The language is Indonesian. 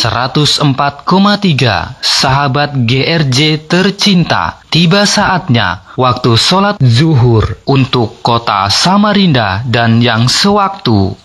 104,3 sahabat GRJ tercinta, tiba saatnya waktu sholat zuhur untuk kota Samarinda dan yang sewaktu.